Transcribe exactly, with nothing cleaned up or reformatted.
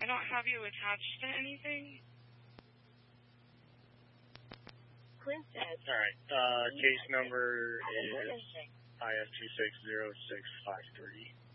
don't have you attached to anything. Clint says. All right. Uh, case number is I F two six zero six five three.